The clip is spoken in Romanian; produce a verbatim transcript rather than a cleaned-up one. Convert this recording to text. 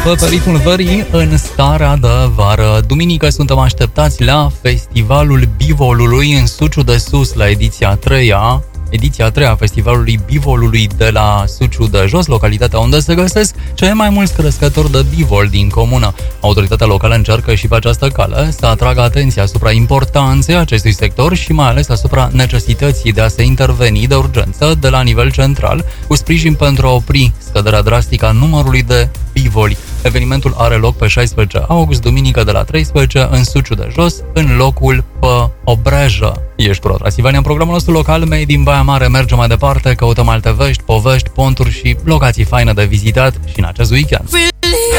înceapă pe ritmul verii în starea de vară. Duminică suntem așteptați la Festivalul Bivolului în Suciu de Sus, la ediția a treia. Ediția a treia a Festivalului Bivolului de la Suciu de Jos, localitatea unde se găsesc cei mai mulți crescători de bivol din comună. Autoritatea locală încearcă și pe această cale să atragă atenția asupra importanței acestui sector și mai ales asupra necesității de a se interveni de urgență de la nivel central, cu sprijin pentru a opri scăderea drastică a numărului de bivoli. Evenimentul are loc pe șaisprezece august, duminică de la treisprezece, în Suciu de Jos, în locul pe Obrejă. Ești pro Transilvania în programul nostru local, Made din Baia Mare. Mergem mai departe, căutăm alte vești, povești, ponturi și locații faine de vizitat și în acest weekend.